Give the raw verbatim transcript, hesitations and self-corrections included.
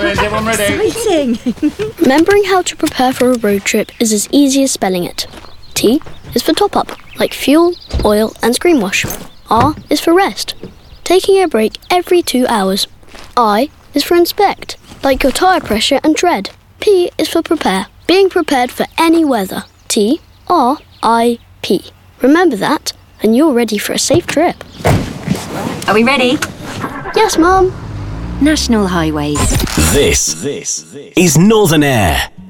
everyone ready? Exciting! Remembering how to prepare for a road trip is as easy as spelling it. T is for top up, like fuel, oil and screen wash. R is for rest, taking a break every two hours. I is for inspect, like your tyre pressure and tread. P is for prepare, being prepared for any weather. T R I P. Remember that, and you're ready for a safe trip. Are we ready? Yes, Mum. National Highways. This, this is Northern Air.